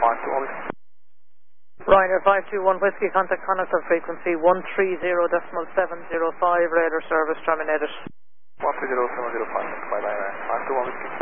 521 Ryanair 521 Whiskey, contact Connacht on frequency 130.705, radar service terminated. 130.705, bye bye, 521 Whiskey.